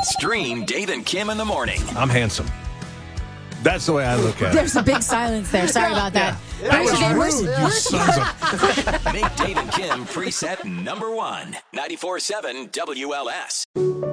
Stream Dave and Kim in the morning. I'm handsome. That's the way I look at it. There's a big silence there. Sorry about that. That was Actually, rude, you sons of... Make Dave and Kim preset number 1. 94.7 WLS.